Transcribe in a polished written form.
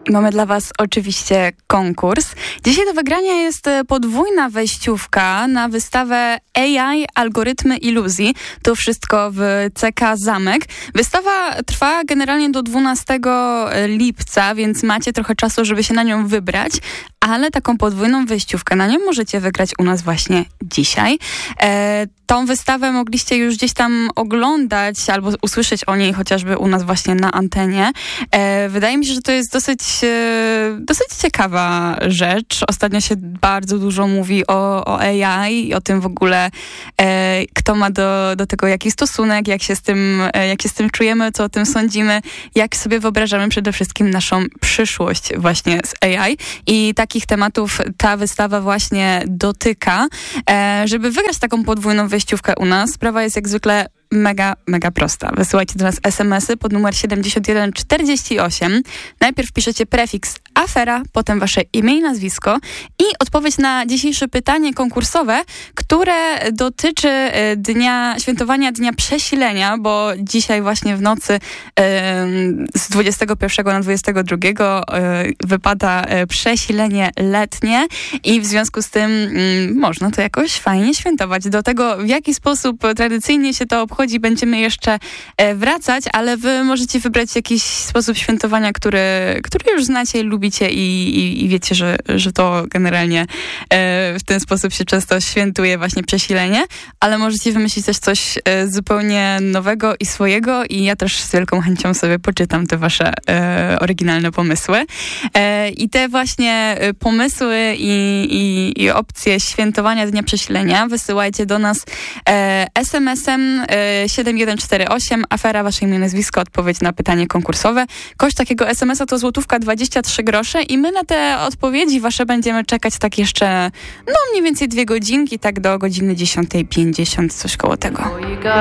Mamy dla Was oczywiście konkurs. Dzisiaj do wygrania jest podwójna wejściówka na wystawę AI, Algorytmy Iluzji. To wszystko w CK Zamek. Wystawa trwa generalnie do 12 lipca, więc macie trochę czasu, żeby się na nią wybrać, ale taką podwójną wejściówkę na nią możecie wygrać u nas właśnie dzisiaj. Tą wystawę mogliście już gdzieś tam oglądać albo usłyszeć o niej chociażby u nas właśnie na antenie. Wydaje mi się, że to jest dosyć ciekawa rzecz. Ostatnio się bardzo dużo mówi o AI i o tym w ogóle, kto ma do tego jaki stosunek, jak się z tym czujemy, co o tym sądzimy, jak sobie wyobrażamy przede wszystkim naszą przyszłość właśnie z AI. I takich tematów ta wystawa właśnie dotyka. Żeby wygrać taką podwójną wejściówkę u nas, sprawa jest jak zwykle mega prosta. Wysyłajcie do nas SMS-y pod numer 7148. Najpierw piszecie prefiks afera, potem wasze imię i nazwisko i odpowiedź na dzisiejsze pytanie konkursowe, które dotyczy świętowania Dnia Przesilenia, bo dzisiaj właśnie w nocy z 21 na 22 wypada przesilenie letnie i w związku z tym można to jakoś fajnie świętować. Do tego, w jaki sposób tradycyjnie się to obchodzi, będziemy jeszcze wracać, ale wy możecie wybrać jakiś sposób świętowania, który już znacie i lubicie i wiecie, że to generalnie w ten sposób się często świętuje właśnie przesilenie, ale możecie wymyślić też coś zupełnie nowego i swojego i ja też z wielką chęcią sobie poczytam te wasze oryginalne pomysły. I te właśnie pomysły i opcje świętowania Dnia Przesilenia wysyłajcie do nas SMS-em 7148, afera, wasze imię, nazwisko, odpowiedź na pytanie konkursowe. Koszt takiego SMS-a to złotówka 23 grosze i my na te odpowiedzi wasze będziemy czekać tak jeszcze, mniej więcej 2 godzinki, tak do godziny 10:50, coś koło tego.